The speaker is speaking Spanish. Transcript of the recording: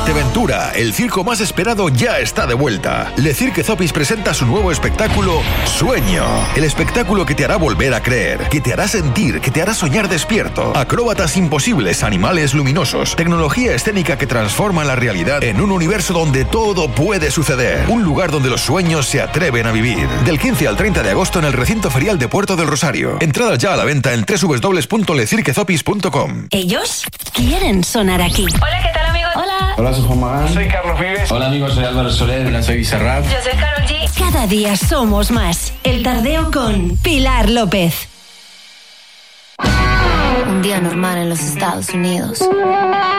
Fuerteventura, el circo más esperado ya está de vuelta. Le Cirque Zopis presenta su nuevo espectáculo Sueño. El espectáculo que te hará volver a creer, que te hará sentir, que te hará soñar despierto. Acróbatas imposibles, animales luminosos, tecnología escénica que transforma la realidad en un universo donde todo puede suceder. Un lugar donde los sueños se atreven a vivir. Del 15 al 30 de agosto en el recinto ferial de Puerto del Rosario. Entradas ya a la venta en www.lecirquezopis.com. Ellos quieren sonar aquí. Hola, ¿qué tal, amigos? Hola. Hola, soy Juan Magán. Soy Carlos Vives. Hola, amigos, soy Álvaro Soler. Hola, soy Bizarrap. Yo soy Karol G. Cada día somos más. El Tardeo con Pilar López. Un día normal en los Estados Unidos.